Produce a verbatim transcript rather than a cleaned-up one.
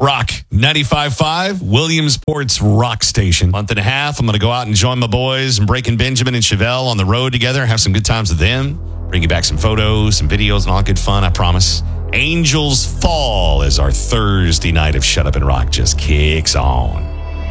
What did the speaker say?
Rock ninety-five point five, Williamsport's rock station. Month and a half, I'm going to go out and join my boys and Breaking Benjamin and Chevelle on the road together, have some good times with them, bring you back some photos, some videos, and all good fun, I promise. Angels Fall as our Thursday night of Shut Up and Rock just kicks on.